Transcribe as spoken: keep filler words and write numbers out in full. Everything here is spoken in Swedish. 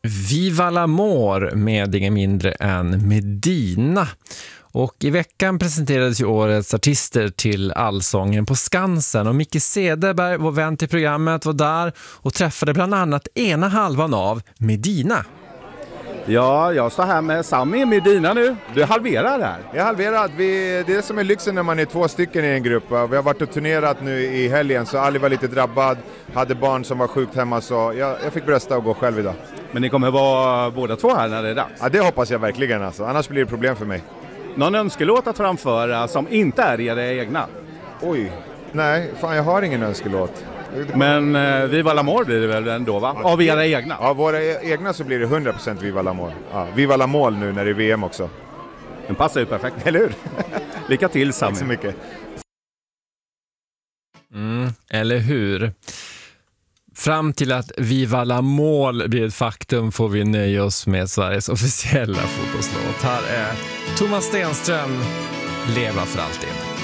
Viva l'Amour med inga mindre än Medina. Och i veckan presenterades ju årets artister till Allsången på Skansen. Och Micke Cederberg, vår vän till programmet, var där och träffade bland annat ena halvan av Medina. Ja, jag står här med Sami Medina nu. Du halverar här. Jag halverar. Vi, det är som är lyxen när man är två stycken i en grupp. Vi har varit och turnerat nu i helgen, så Ali var lite drabbad. Hade barn som var sjukt hemma, så jag, jag fick brösta och gå själv idag. Men ni kommer vara båda två här när det är dags? Ja, det hoppas jag verkligen. Alltså. Annars blir det problem för mig. Någon önskelåt att framföra som inte är era egna? Oj, nej, fan jag har ingen önskelåt. Men eh, Viva l'Amour blir det väl ändå, va? Av era egna? Ja, våra egna så blir det hundra procent Viva l'Amour. Ja, Viva l'Amour nu när det är V M också. Den passar ju perfekt. Eller hur? Lycka till, Sami. Tack så mycket. Mm, eller hur? Fram till att Viva l'Amour blir ett faktum får vi nöja oss med Sveriges officiella fotbollslåt. Här är Thomas Stenström, Leva för alltid.